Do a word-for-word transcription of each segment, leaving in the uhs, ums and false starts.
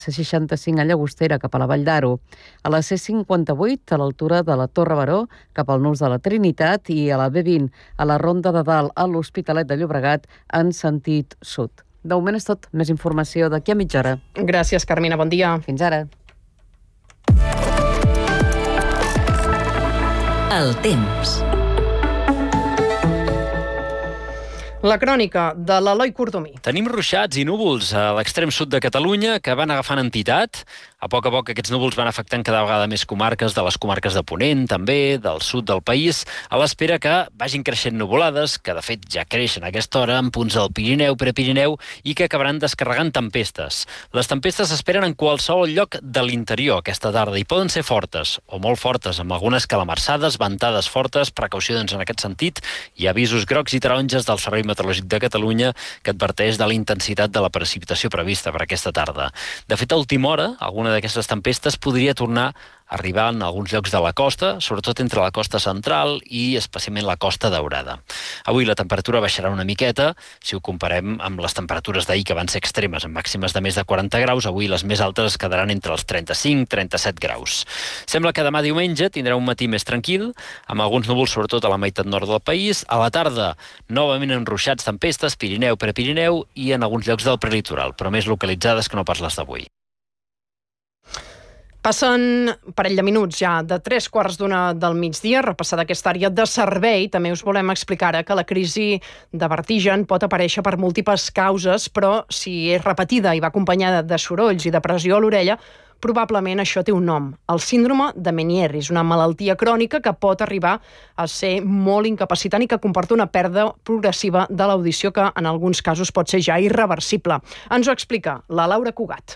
C seixanta-cinc a Llagostera cap a la Vall d'Aro, a la C cinquanta-vuit a l'altura de la Torre Baró cap al Nus de la Trinitat i a la B vint a la Ronda de Dalt a l'Hospitalet de Llobregat en sentit sud. De moment és tot. Més informació d'aquí a mitja hora. Gràcies, Carmina. Bon dia. Fins ara. El temps. La crònica de l'Eloi Cordomí. Tenim ruixats i núvols a l'extrem sud de Catalunya que van agafant entitat. A poc a poc aquests núvols van afectant cada vegada més comarques, de les comarques de Ponent, també, del sud del país, a l'espera que vagin creixent nuvolades, que de fet ja creixen a aquesta hora en punts del Pirineu, Prepirineu, i que acabaran descarregant tempestes. Les tempestes s'esperen en qualsevol lloc de l'interior aquesta tarda i poden ser fortes, o molt fortes, amb algunes calamarsades, ventades fortes, precaució doncs, en aquest sentit. Hi ha avisos grocs i taronges del Servei Meteorològic de Catalunya que adverteix de la intensitat de la precipitació prevista per aquesta tarda. De fet, a última hora, alguna d'aquestes tempestes podria tornar a arribar en alguns llocs de la costa, sobretot entre la costa central i especialment la costa daurada. Avui la temperatura baixarà una miqueta, si ho comparem amb les temperatures d'ahir que van ser extremes, amb màximes de més de quaranta graus, avui les més altes es quedaran entre els trenta-cinc i trenta-set graus. Sembla que demà diumenge tindrà un matí més tranquil, amb alguns núvols sobretot a la meitat nord del país. A la tarda, novament enruixats, tempestes, Pirineu, Prepirineu i en alguns llocs del prelitoral, però més localitzades que no pas les d'avui. Passen un parell de minuts ja de tres quarts d'una del migdia, repassada aquesta àrea de servei. També us volem explicar que la crisi de vertigen pot aparèixer per múltiples causes, però si és repetida i va acompanyada de sorolls i de pressió a l'orella, probablement això té un nom, el síndrome de Meniere. És una malaltia crònica que pot arribar a ser molt incapacitant i que comporta una pèrdua progressiva de l'audició que en alguns casos pot ser ja irreversible. Ens ho explica la Laura Cugat.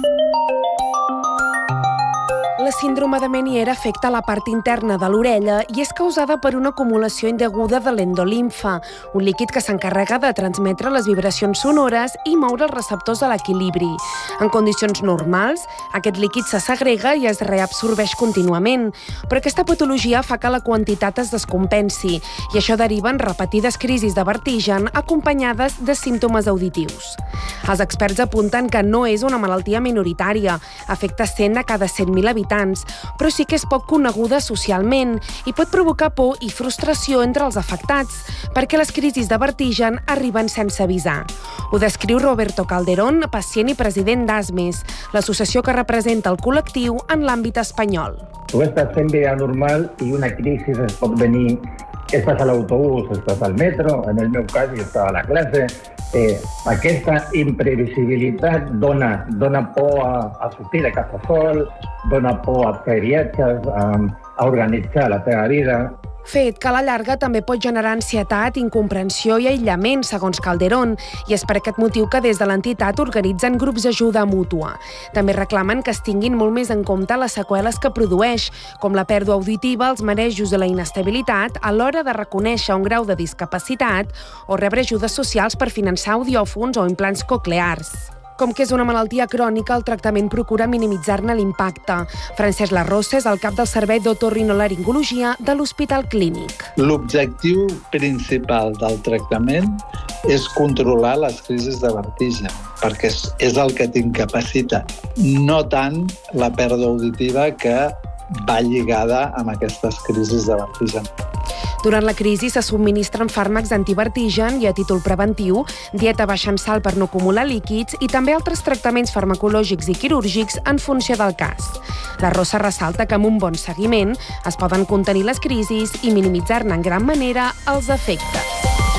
La síndrome de Meniere afecta la part interna de l'orella i és causada per una acumulació indeguda de l'endolimfa, un líquid que s'encarrega de transmetre les vibracions sonores i moure els receptors de l'equilibri. En condicions normals, aquest líquid se segrega i es reabsorbeix contínuament, però aquesta patologia fa que la quantitat es descompensi i això deriva en repetides crisis de vertigen acompanyades de símptomes auditius. Els experts apunten que no és una malaltia minoritària, afecta cent de cada cent mil habitants, però sí que és poc coneguda socialment i pot provocar por i frustració entre els afectats, perquè les crisis de vertigen arriben sense avisar. Ho descriu Roberto Calderón, pacient i president d'Asmes, l'associació que representa el col·lectiu en l'àmbit espanyol. Tu estàs fent vida normal i una crisi es pot venir. Estàs a l'autobús, estàs al metro, en el meu cas jo estava a la classe. Eh, aquesta imprevisibilitat dona, dona por a, a sortir de casa sol, dona por a fer viatges, a, a organitzar la teva vida. Fet que a la llarga també pot generar ansietat, incomprensió i aïllament, segons Calderón, i és per aquest motiu que des de l'entitat organitzen grups d'ajuda mútua. També reclamen que es tinguin molt més en compte les seqüeles que produeix, com la pèrdua auditiva, els marejos i la inestabilitat a l'hora de reconèixer un grau de discapacitat o rebre ajudes socials per finançar audiòfons o implants coclears. Com que és una malaltia crònica, el tractament procura minimitzar-ne l'impacte. Francesc Larrosa és el cap del Servei d'Otorrinolaringologia de l'Hospital Clínic. L'objectiu principal del tractament és controlar les crisis de vertigen, perquè és el que t'incapacita, no tant la pèrdua auditiva que va lligada amb aquestes crisis de vertigen. Durant la crisi se subministren fàrmacs antivertigen i a títol preventiu, dieta baixa en sal per no acumular líquids i també altres tractaments farmacològics i quirúrgics en funció del cas. La Rosa ressalta que amb un bon seguiment es poden contenir les crisis i minimitzar-ne en gran manera els efectes.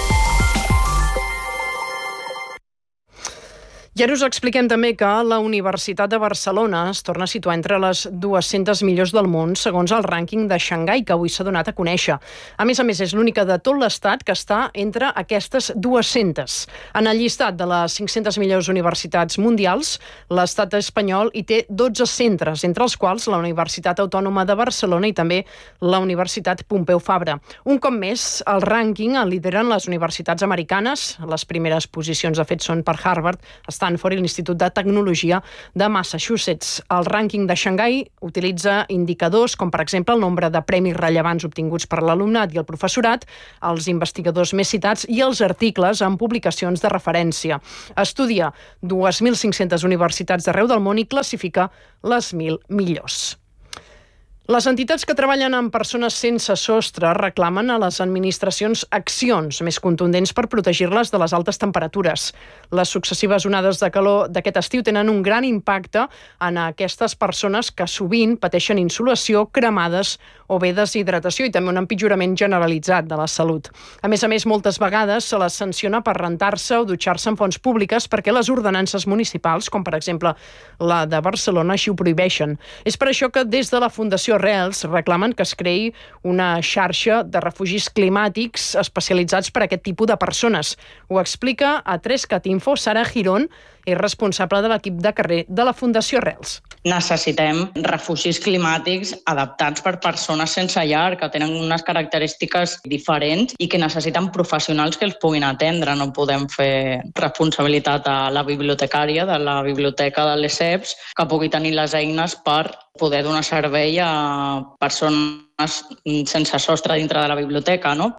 I ara us expliquem també que la Universitat de Barcelona es torna a situar entre les dues-centes millors del món segons el rànquing de Xangai, que avui s'ha donat a conèixer. A més a més, és l'única de tot l'Estat que està entre aquestes dues-centes. En el llistat de les cinc-centes millors universitats mundials, l'Estat espanyol hi té dotze centres, entre els quals la Universitat Autònoma de Barcelona i també la Universitat Pompeu Fabra. Un cop més, el rànquing el lideren les universitats americanes. Les primeres posicions, de fet, són per Harvard, Stanford i l'Institut de Tecnologia de Massachusetts. El rànquing de Xangai utilitza indicadors com, per exemple, el nombre de premis rellevants obtinguts per l'alumnat i el professorat, els investigadors més citats i els articles en publicacions de referència. Estudia dues mil cinc-centes universitats d'arreu del món i classifica les mil millors. Les entitats que treballen amb persones sense sostre reclamen a les administracions accions més contundents per protegir-les de les altes temperatures. Les successives onades de calor d'aquest estiu tenen un gran impacte en aquestes persones que sovint pateixen insolació, cremades o bé deshidratació i també un empitjorament generalitzat de la salut. A més a més, moltes vegades se les sanciona per rentar-se o dutxar-se en fonts públiques perquè les ordenances municipals, com per exemple la de Barcelona, així ho prohibeixen. És per això que des de la Fundació Rels reclamen que es creï una xarxa de refugis climàtics especialitzats per a aquest tipus de persones. Ho explica a tres cat info Sara Girón, és responsable de l'equip de carrer de la Fundació Rels. Necessitem refugis climàtics adaptats per persones sense llar, que tenen unes característiques diferents i que necessiten professionals que els puguin atendre. No podem fer responsabilitat a la bibliotecària de la biblioteca de l'E S E P S, que pugui tenir les eines per poder donar servei a persones sense sostre dintre de la biblioteca, no?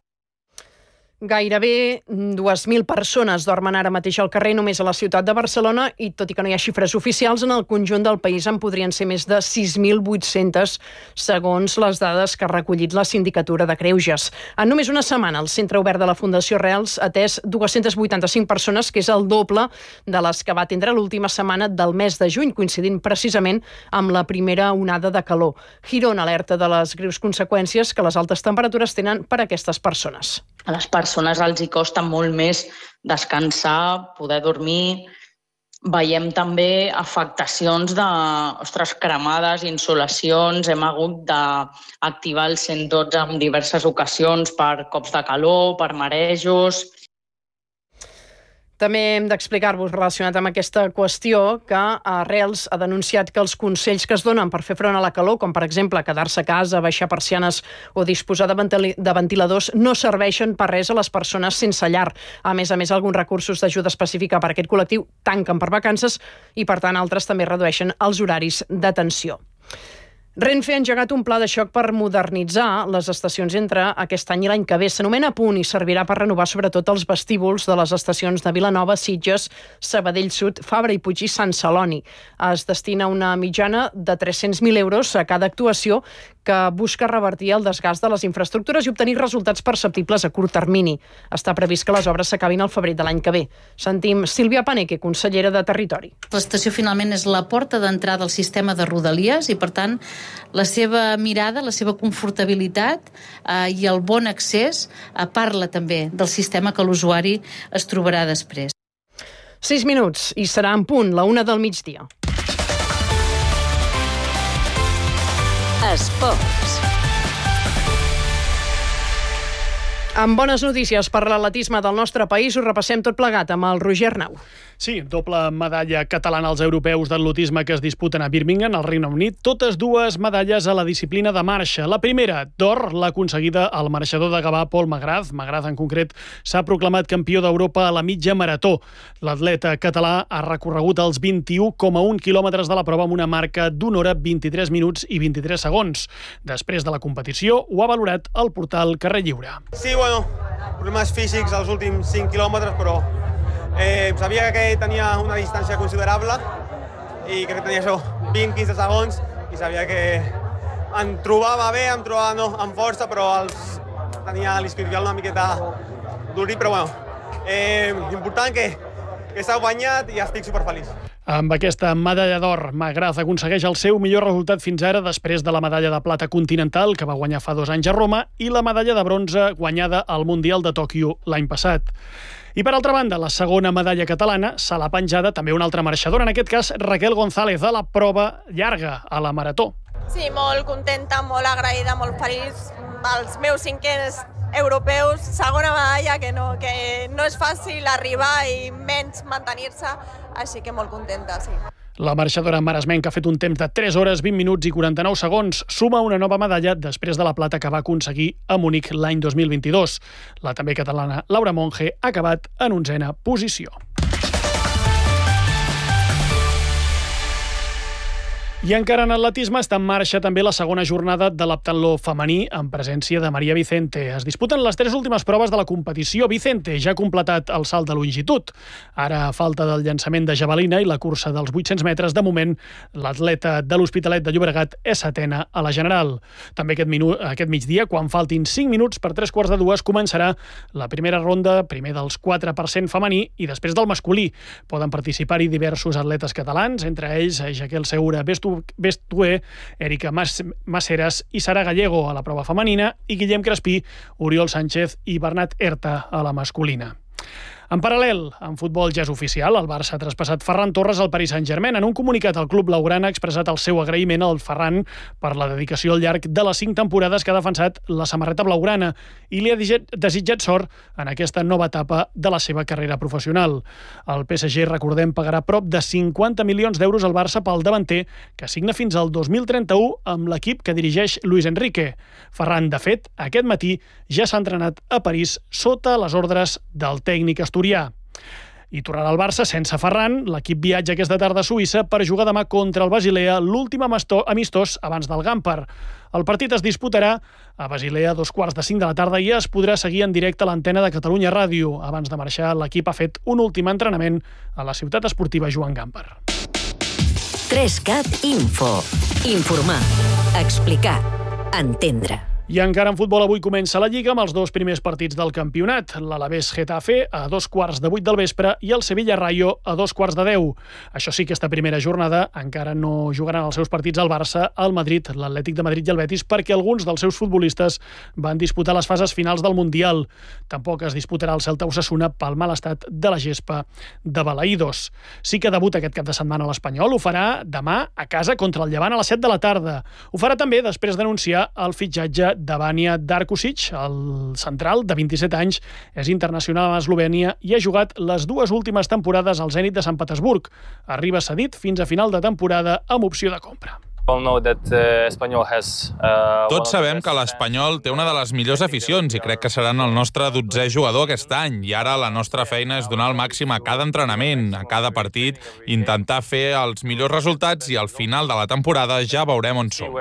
Gairebé dues mil persones dormen ara mateix al carrer només a la ciutat de Barcelona i, tot i que no hi ha xifres oficials, en el conjunt del país en podrien ser més de sis mil vuit-centes, segons les dades que ha recollit la Sindicatura de Greuges. En només una setmana, el centre obert de la Fundació Rels ha atès dues-centes vuitanta-cinc persones, que és el doble de les que va atendre l'última setmana del mes de juny, coincidint precisament amb la primera onada de calor. Girón alerta de les greus conseqüències que les altes temperatures tenen per a aquestes persones. A les persones els hi costa molt més descansar, poder dormir. Veiem també afectacions de, ostres, cremades, insolacions. Hem hagut d'activar el cent dotze en diverses ocasions per cops de calor, per marejos. També hem d'explicar-vos, relacionat amb aquesta qüestió, que Rels ha denunciat que els consells que es donen per fer front a la calor, com per exemple quedar-se a casa, baixar persianes o disposar de ventiladors, no serveixen per res a les persones sense llar. A més a més, alguns recursos d'ajuda específica per a aquest col·lectiu tanquen per vacances i, per tant, altres també redueixen els horaris d'atenció. Renfe ha engegat un pla de xoc per modernitzar les estacions entre aquest any i l'any que ve. S'anomena Punt i servirà per renovar sobretot els vestíbuls de les estacions de Vilanova, Sitges, Sabadell Sud, Fabra i Puig i Sant Celoni. Es destina una mitjana de tres-cents mil euros a cada actuació que busca revertir el desgast de les infraestructures i obtenir resultats perceptibles a curt termini. Està previst que les obres s'acabin al febrer de l'any que ve. Sentim Sílvia Paneque, consellera de Territori. L'estació finalment és la porta d'entrada al sistema de Rodalies i, per tant, la seva mirada, la seva confortabilitat eh, i el bon accés eh, parla també del sistema que l'usuari es trobarà després. Sis minuts i serà en punt, la una del migdia. Esports. Amb bones notícies per l'atletisme del nostre país, ho repassem tot plegat amb el Roger Arnau. Sí, doble medalla catalana als europeus d'atletisme que es disputen a Birmingham, al Regne Unit. Totes dues medalles a la disciplina de marxa. La primera, d'or, l'ha aconseguida el marxador de Gavà, Pol Magraz. Magraz, en concret, s'ha proclamat campió d'Europa a la mitja marató. L'atleta català ha recorregut els vint-i-u coma un quilòmetres de la prova amb una marca d'una hora, vint-i-tres minuts i vint-i-tres segons. Després de la competició, ho ha valorat el portal Carrer Lliure. Sí, bueno, problemes físics als últims cinc quilòmetres, però eh, sabia que tenia una distància considerable i crec que tenia això, vint a quinze segons, i sabia que em trobava bé, em trobava no, amb força, però els, tenia l'isquiotibial una miqueta durit, però bueno, eh, important que, que s'ha guanyat i estic superfeliç. Amb aquesta medalla d'or, Magraz aconsegueix el seu millor resultat fins ara després de la medalla de plata continental que va guanyar fa dos anys a Roma i la medalla de bronze guanyada al Mundial de Tòquio l'any passat. I per altra banda, la segona medalla catalana se l'ha penjada també una altra marxadora, en aquest cas Raquel González, a la prova llarga, a la marató. Sí, molt contenta, molt agraïda, molt feliç. Els meus cinquens europeus, segona medalla, que no, que no és fàcil arribar i menys mantenir-se, així que molt contenta, sí. La marxadora maresmenca ha fet un temps de tres hores, vint minuts i quaranta-nou segons. Suma una nova medalla després de la plata que va aconseguir a Munic l'any dos mil vint-i-dos. La també catalana Laura Monge ha acabat en onzena posició. I encara en atletisme està en marxa també la segona jornada de l'heptatló femení en presència de Maria Vicente. Es disputen les tres últimes proves de la competició. Vicente ja ha completat el salt de longitud. Ara, a falta del llançament de javelina i la cursa dels vuit-cents metres, de moment l'atleta de l'Hospitalet de Llobregat és setena a la general. També aquest, minut, aquest migdia, quan faltin cinc minuts per tres quarts de dues, començarà la primera ronda, primer dels quatre per cent femení i després del masculí. Poden participar-hi diversos atletes catalans, entre ells Jaquel Segura Bestué, Erika Maceras i Sara Gallego a la prova femenina i Guillem Crespí, Oriol Sánchez i Bernat Erta a la masculina. En paral·lel, en futbol ja és oficial, el Barça ha traspassat Ferran Torres al Paris Saint-Germain. En un comunicat, el club blaugrana ha expressat el seu agraïment al Ferran per la dedicació al llarg de les cinc temporades que ha defensat la samarreta blaugrana i li ha desitjat sort en aquesta nova etapa de la seva carrera professional. El P S G, recordem, pagarà prop de cinquanta milions d'euros al Barça pel davanter, que signa fins al dos mil trenta-u amb l'equip que dirigeix Luis Enrique. Ferran, de fet, aquest matí ja s'ha entrenat a París sota les ordres del tècnic asturià. I tornarà al Barça sense Ferran. L'equip viatja aquesta tarda a Suïssa per jugar demà contra el Basilea, l'últim amistós abans del Gamper. El partit es disputarà a Basilea a dos quarts de cinc de la tarda i es podrà seguir en directe a l'antena de Catalunya Ràdio. Abans de marxar, l'equip ha fet un últim entrenament a la ciutat esportiva Joan Gamper. tres cat Info. Informar, explicar, entendre. I encara en futbol avui comença la Lliga amb els dos primers partits del campionat. L'Alavés Getafe a dos quarts de vuit del vespre i el Sevilla Rayo a dos quarts de deu. Això sí, aquesta primera jornada encara no jugaran els seus partits al Barça, al Madrid, l'Atlètic de Madrid i el Betis, perquè alguns dels seus futbolistes van disputar les fases finals del Mundial. Tampoc es disputarà el Celta Osasuna pel mal estat de la gespa de Balaïdos. Sí que debuta aquest cap de setmana l'Espanyol. Ho farà demà a casa contra el Llevant a les set de la tarda. Ho farà també després d'anunciar el fitxatge de Vanja Darkušić, el central de vint-i-set anys, és internacional a Eslovènia i ha jugat les dues últimes temporades al Zenit de Sant Petersburg. Arriba cedit fins a final de temporada amb opció de compra. Tots sabem que l'Espanyol té una de les millors aficions i crec que seran el nostre dotzè jugador aquest any. I ara la nostra feina és donar el màxim a cada entrenament, a cada partit, intentar fer els millors resultats i al final de la temporada ja veurem on som.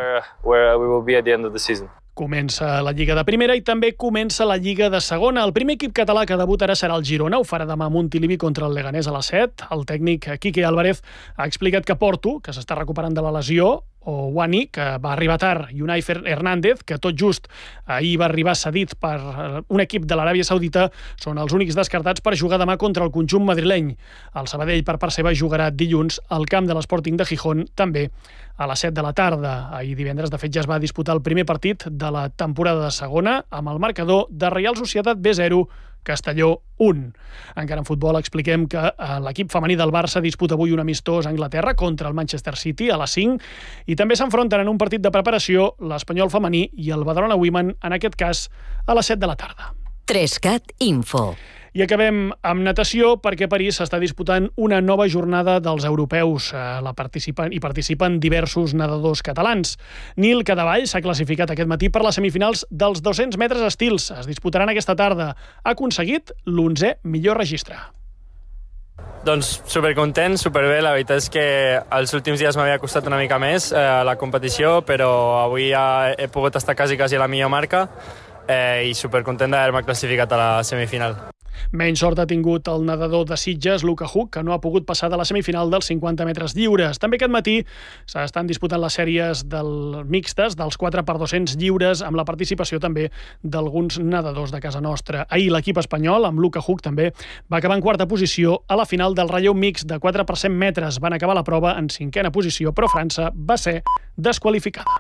Comença la Lliga de Primera i també comença la Lliga de Segona. El primer equip català que debutarà serà el Girona. Ho farà demà a Montilivi contra el Leganés a les set. El tècnic Quique Álvarez ha explicat que Porto, que s'està recuperant de la lesió, o Wani, que va arribar tard, i Unai Hernández, que tot just ahir va arribar cedit per un equip de l'Aràbia Saudita, són els únics descartats per jugar demà contra el conjunt madrileny. El Sabadell, per part seva, jugarà dilluns al camp de l'Sporting de Gijón, també a les set de la tarda. Ahir divendres, de fet, ja es va disputar el primer partit de la temporada de segona amb el marcador de Reial Societat B zero, Castelló un. Encara en futbol expliquem que l'equip femení del Barça disputa avui un amistós a Anglaterra contra el Manchester City a les cinc i també s'enfronten en un partit de preparació l'Espanyol femení i el Badalona Women, en aquest cas a les set de la tarda. tres cat Info. I acabem amb natació perquè a París s'està disputant una nova jornada dels europeus. La participen, hi participen diversos nedadors catalans. Nil Cadavall s'ha classificat aquest matí per les semifinals dels dos-cents metres estils. Es disputaran aquesta tarda. Ha aconseguit l'onzè millor registre. Doncs supercontent, superbé. La veritat és que els últims dies m'havia costat una mica més eh, la competició, però avui ja he pogut estar quasi, quasi a la millor marca eh, i supercontent d'haver-me classificat a la semifinal. Menys sort ha tingut el nedador de Sitges, Luka Huck, que no ha pogut passar de la semifinal dels cinquanta metres lliures. També aquest matí s'estan disputant les sèries del mixtes, dels quatre per dos-cents lliures, amb la participació també d'alguns nedadors de casa nostra. Ahir l'equip espanyol, amb Luka Huck també, va acabar en quarta posició a la final del relleu mix de quatre per cent metres. Van acabar la prova en cinquena posició, però França va ser desqualificada.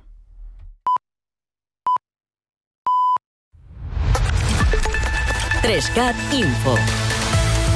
tres cat Info.